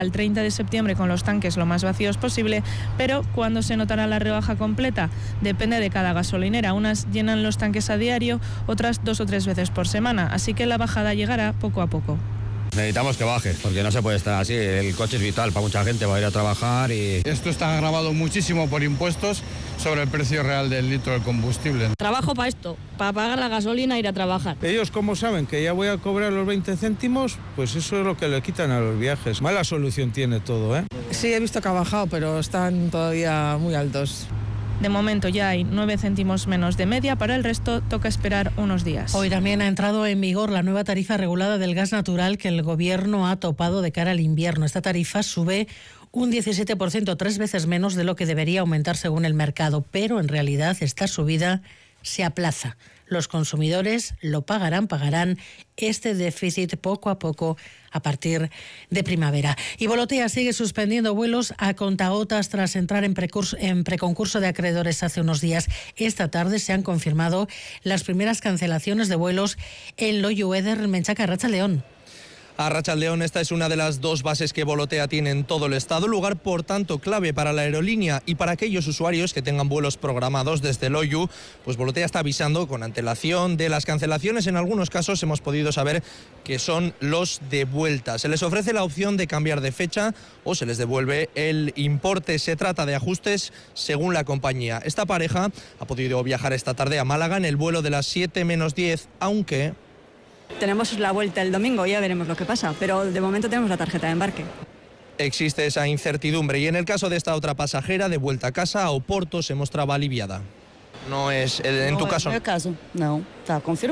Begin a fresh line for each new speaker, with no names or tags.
Al 30 de septiembre con los tanques lo más vacíos posible, pero ¿cuándo se notará la rebaja completa? Depende de cada gasolinera. Unas llenan los tanques a diario, otras 2 o 3 veces por semana, así que la bajada llegará poco a poco.
Necesitamos que baje, porque no se puede estar así. El coche es vital para mucha gente, va a ir a trabajar y...
Esto está agravado muchísimo por impuestos sobre el precio real del litro del combustible.
Trabajo para esto, para pagar la gasolina e ir a trabajar.
Ellos, como saben que ya voy a cobrar los 20 céntimos, pues eso es lo que le quitan a los viajes. Mala solución tiene todo, ¿eh?
Sí, he visto que ha bajado, pero están todavía muy altos.
De momento ya hay 9 céntimos menos de media, para el resto toca esperar unos días.
Hoy también ha entrado en vigor la nueva tarifa regulada del gas natural que el Gobierno ha topado de cara al invierno. Esta tarifa sube un 17%, 3 veces menos de lo que debería aumentar según el mercado, pero en realidad esta subida se aplaza. Los consumidores lo pagarán este déficit poco a poco a partir de primavera. Y Volotea sigue suspendiendo vuelos a contagotas tras entrar en preconcurso de acreedores hace unos días. Esta tarde se han confirmado las primeras cancelaciones de vuelos en Loiu Eder, Menchaca, Arratsaldeon.
A Arratsaldeon, esta es una de las 2 bases que Volotea tiene en todo el estado, lugar por tanto clave para la aerolínea y para aquellos usuarios que tengan vuelos programados desde Loiu, pues Volotea está avisando con antelación de las cancelaciones. En algunos casos hemos podido saber que son los de vuelta. Se les ofrece la opción de cambiar de fecha o se les devuelve el importe. Se trata de ajustes según la compañía. Esta pareja ha podido viajar esta tarde a Málaga en el vuelo de las 7 menos 10, aunque...
Tenemos la vuelta el domingo, ya veremos lo que pasa, pero de momento tenemos la tarjeta de embarque.
Existe esa incertidumbre y en el caso de esta otra pasajera de vuelta a casa, a Oporto, se mostraba aliviada. No es, en tu caso...
En el caso, no, está confirmado.